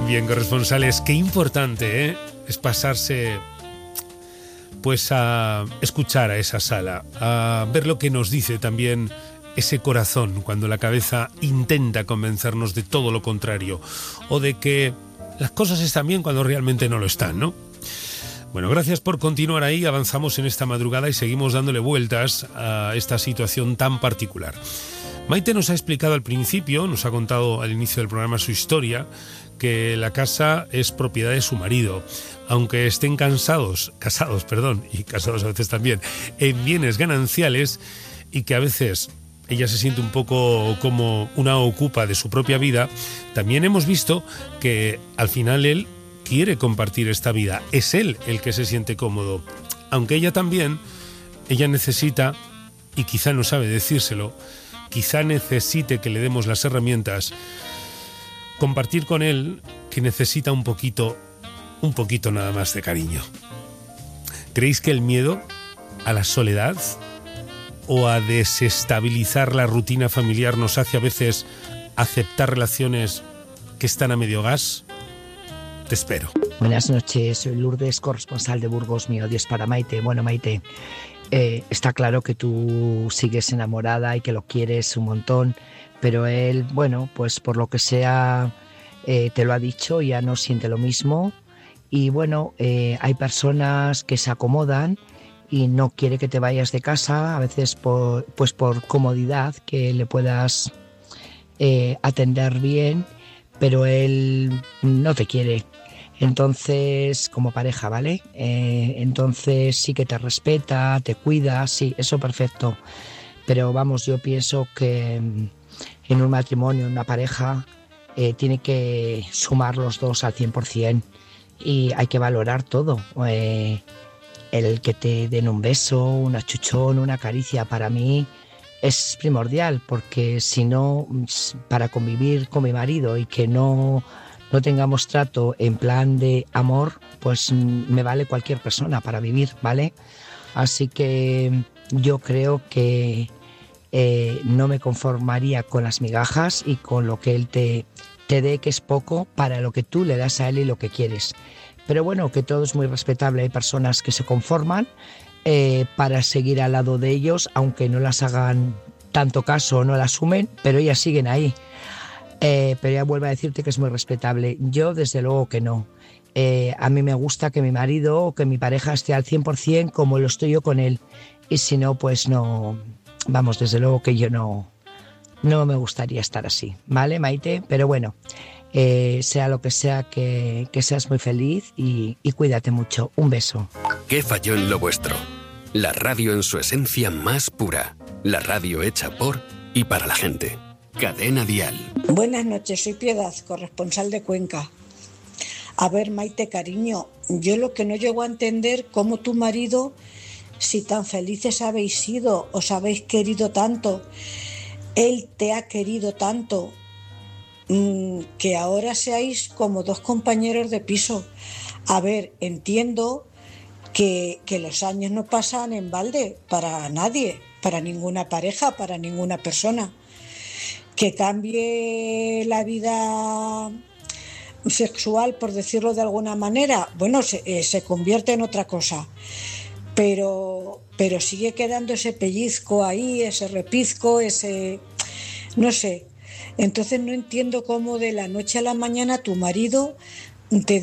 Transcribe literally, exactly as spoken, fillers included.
Bien, corresponsales, qué importante, ¿eh? Es pasarse pues a escuchar a esa sala, a ver lo que nos dice también ese corazón cuando la cabeza intenta convencernos de todo lo contrario o de que las cosas están bien cuando realmente no lo están, ¿no? Bueno, gracias por continuar ahí, avanzamos en esta madrugada y seguimos dándole vueltas a esta situación tan particular. Maite nos ha explicado al principio, nos ha contado al inicio del programa su historia, que la casa es propiedad de su marido, aunque estén cansados, casados, perdón, y casados a veces también, en bienes gananciales, y que a veces ella se siente un poco como una ocupa de su propia vida. También hemos visto que al final él quiere compartir esta vida, es él el que se siente cómodo, aunque ella también, ella necesita, y quizá no sabe decírselo, quizá necesite que le demos las herramientas, compartir con él que necesita un poquito, un poquito nada más de cariño. ¿Creéis que el miedo a la soledad o a desestabilizar la rutina familiar nos hace a veces aceptar relaciones que están a medio gas? Te espero. Buenas noches, soy Lourdes, corresponsal de Burgos. Mi odio es para Maite. Bueno, Maite, eh, está claro que tú sigues enamorada y que lo quieres un montón, pero él, bueno, pues por lo que sea, eh, te lo ha dicho, ya no siente lo mismo. Y bueno, eh, hay personas que se acomodan y no quiere que te vayas de casa, a veces por, pues por comodidad, que le puedas eh, atender bien, pero él no te quiere. Entonces, como pareja, ¿vale? Eh, entonces sí que te respeta, te cuida, sí, eso perfecto. Pero vamos, yo pienso que en un matrimonio, en una pareja, eh, tiene que sumar los dos al cien por ciento y hay que valorar todo. Eh, el que te den un beso, un achuchón, una caricia, para mí es primordial, porque si no, para convivir con mi marido y que no, no tengamos trato en plan de amor, pues me vale cualquier persona para vivir, ¿vale? Así que yo creo que eh, no me conformaría con las migajas y con lo que él te, te dé, que es poco para lo que tú le das a él y lo que quieres. Pero bueno, que todo es muy respetable. Hay personas que se conforman eh, para seguir al lado de ellos, aunque no las hagan tanto caso o no las asumen, pero ellas siguen ahí. Eh, pero ya vuelvo a decirte que es muy respetable. Yo desde luego que no. Eh, a mí me gusta que mi marido o que mi pareja esté al cien por ciento como lo estoy yo con él. Y si no, pues no. Vamos, desde luego que yo no, no me gustaría estar así. ¿Vale, Maite? Pero bueno, eh, sea lo que sea, que, que seas muy feliz y, y cuídate mucho. Un beso. ¿Qué falló en lo vuestro? La radio en su esencia más pura. La radio hecha por y para la gente. Cadena Dial. Buenas noches, soy Piedad, corresponsal de Cuenca. A ver, Maite, cariño, yo lo que no llego a entender, cómo tu marido, si tan felices habéis sido, os habéis querido tanto, él te ha querido tanto, mmm, que ahora seáis como dos compañeros de piso. A ver, entiendo que, que los años no pasan en balde para nadie, para ninguna pareja, para ninguna persona. Que cambie la vida sexual, por decirlo de alguna manera, bueno, se, eh, se convierte en otra cosa, pero, pero sigue quedando ese pellizco ahí, ese repizco, ese, no sé. Entonces no entiendo cómo de la noche a la mañana tu marido te